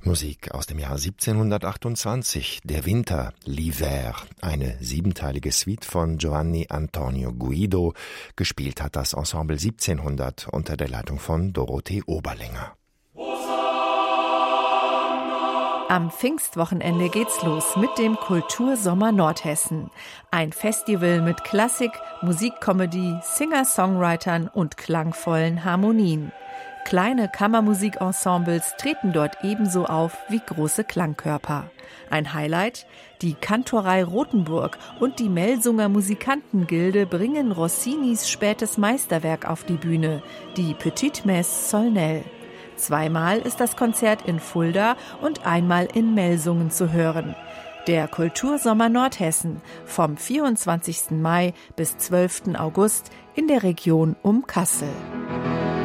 Musik aus dem Jahr 1728, der Winter, l'hiver, eine 7-teilige Suite von Giovanni Antonio Guido. Gespielt hat das Ensemble 1700 unter der Leitung von Dorothee Oberlänger. Am Pfingstwochenende geht's los mit dem Kultursommer Nordhessen. Ein Festival mit Klassik, Musikkomödie, Singer-Songwritern und klangvollen Harmonien. Kleine Kammermusikensembles treten dort ebenso auf wie große Klangkörper. Ein Highlight? Die Kantorei Rothenburg und die Melsunger Musikantengilde bringen Rossinis spätes Meisterwerk auf die Bühne, die Petite Messe Solnel. Zweimal ist das Konzert in Fulda und einmal in Melsungen zu hören. Der Kultursommer Nordhessen vom 24. Mai bis 12. August in der Region um Kassel.